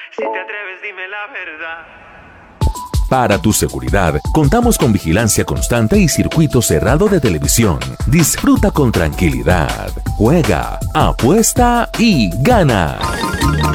Si te atreves, dime la verdad. Para tu seguridad, contamos con vigilancia constante y circuito cerrado de televisión. Disfruta con tranquilidad. Juega, apuesta y gana.